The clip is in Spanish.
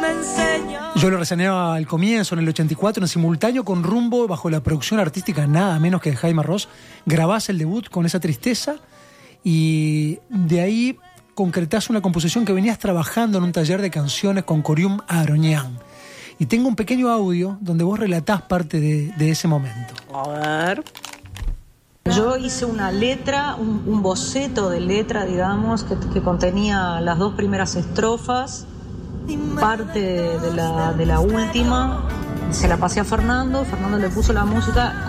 Yo lo reseñaba al comienzo, en el 84, en simultáneo con Rumbo, bajo la producción artística nada menos que de Jaime Ross, grabás el debut con esa tristeza y de ahí concretás una composición que venías trabajando en un taller de canciones con Corium Aroñán. Y tengo un pequeño audio donde vos relatás parte de ese momento. A ver. Yo hice una letra, un boceto de letra, digamos, que contenía las 2 primeras estrofas, parte de la última. Se la pasé a Fernando le puso la música.